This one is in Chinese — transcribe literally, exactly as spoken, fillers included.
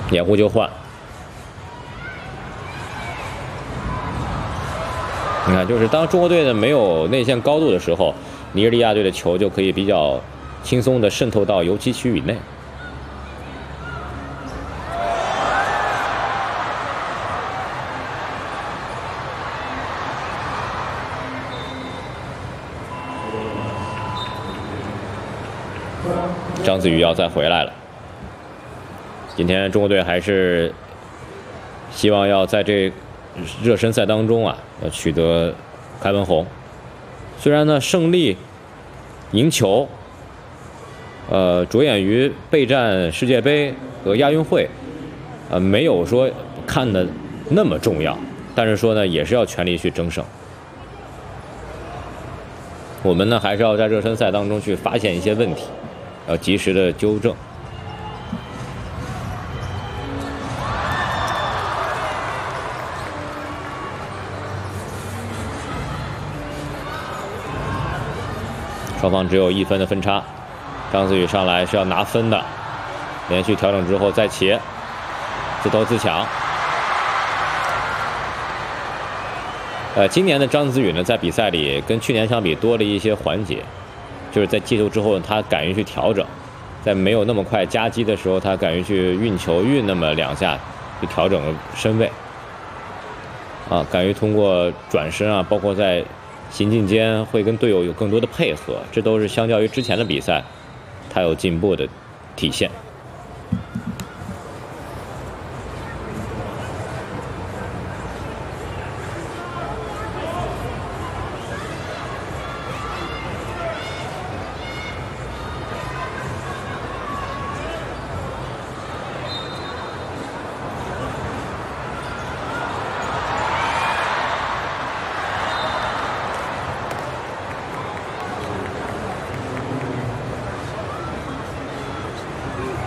掩护就换。你看，就是当中国队呢没有内线高度的时候，尼日利亚队的球就可以比较轻松的渗透到油漆区域内。张子宇要再回来了。今天中国队还是希望要在这热身赛当中啊，要取得开门红。虽然呢胜利赢球，呃，着眼于备战世界杯和亚运会，呃，没有说看的那么重要，但是说呢，也是要全力去争胜。我们呢还是要在热身赛当中去发现一些问题，要及时的纠正。双方只有一分的分差，张子宇上来是要拿分的，连续调整之后再起，自投自抢。呃，今年的张子宇呢，在比赛里跟去年相比多了一些环节，就是在接球之后，他敢于去调整，在没有那么快夹击的时候，他敢于去运球，运那么两下，去调整身位。啊，敢于通过转身啊，包括在行进间会跟队友有更多的配合，这都是相较于之前的比赛，他有进步的体现。